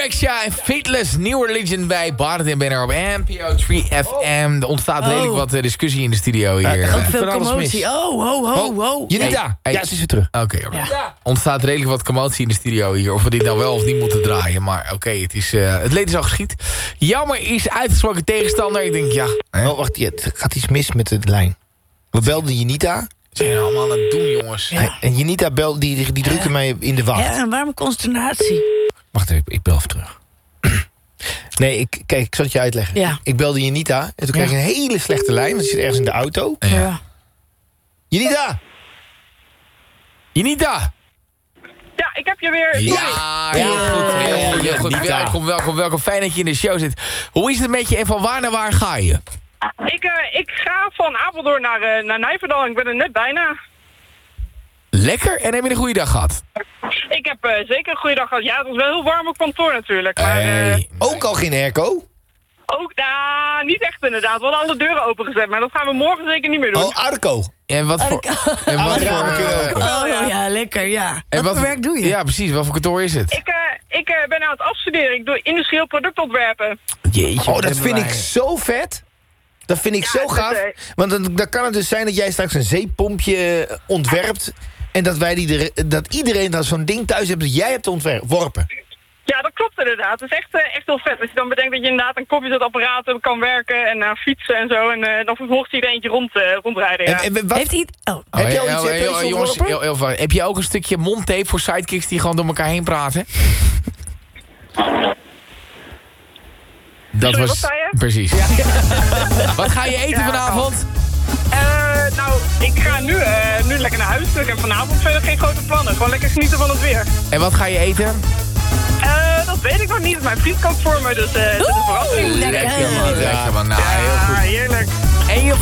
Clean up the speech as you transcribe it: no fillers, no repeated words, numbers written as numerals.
Rexha en Fateless, New Religion bij Barend en Benner op NPO 3FM. Er ontstaat redelijk wat discussie in de studio hier. Ook veel commotie. Ho. Junita. Hey. Ja, ze is weer terug. Oké. Ontstaat redelijk wat commotie in de studio hier. Of we dit nou wel of niet moeten draaien. Maar oké, het leed is al geschied. Jammer is uitgesproken tegenstander. Ik denk, ja. Oh, wacht, het gaat iets mis met de lijn. We belden Junita. Wat zijn jullie allemaal aan het doen, jongens? Ja. En Junita belt, die drukte mij in de wacht. Ja, een warme consternatie. Wacht even, ik bel even terug. Nee, kijk, ik zal het je uitleggen. Ja. Ik belde Junita en toen kreeg ik een hele slechte lijn. Want ze zit ergens in de auto. Ja. Junita! Ja, ik heb je weer. Ja, heel goed. Welkom. Fijn dat je in de show zit. Hoe is het met je en van waar naar waar ga je? Ik ga van Apeldoorn naar Nijverdal. Ik ben er net bijna. Lekker. En heb je een goede dag gehad? Ik heb zeker een goede dag gehad. Ja, het was wel heel warm op kantoor natuurlijk. Maar, Ook al geen airco? Ook, niet echt inderdaad. We hadden alle deuren opengezet, maar dat gaan we morgen zeker niet meer doen. Oh, Arco. En wat voor... Ja, lekker, ja. En wat voor werk doe je? Ja, precies. Wat voor kantoor is het? Ik ben aan het afstuderen. Ik doe industrieel productontwerpen. Jeetje. Oh, dat vind ik zo vet. Dat vind ik zo gaaf. Want dan kan het dus zijn dat jij straks een zeepompje ontwerpt. En dat iedereen dan zo'n ding thuis heeft dat jij hebt ontworpen. Ja, dat klopt inderdaad. Het is echt heel vet. Als je dan bedenkt dat je inderdaad een koffiezetapparaat kan werken en fietsen en zo. En dan vervolgens hij er eentje rondrijden. Ja. En wat, Heeft hij... heb je al iets jongens, heel fijn. Heb je ook een stukje mondtape voor sidekicks die gewoon door elkaar heen praten? Sorry, wat zei je? Precies. Wat ga je eten vanavond? Nou, ik ga nu lekker naar huis. Ik heb vanavond verder geen grote plannen. Gewoon lekker genieten van het weer. En wat ga je eten? Dat weet ik nog niet. Mijn vriend kookt voor me, dus dat is